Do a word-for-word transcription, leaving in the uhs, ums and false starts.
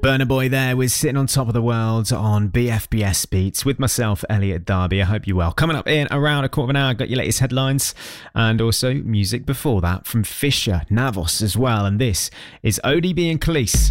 Burna Boy there was Sitting on Top of the World on B F B S Beats with myself, Elliot Darby. I hope you're well. Coming up in around a quarter of an hour, I've got your latest headlines and also music before that from Fisher, Navos as well. And this is O D B and Khalees.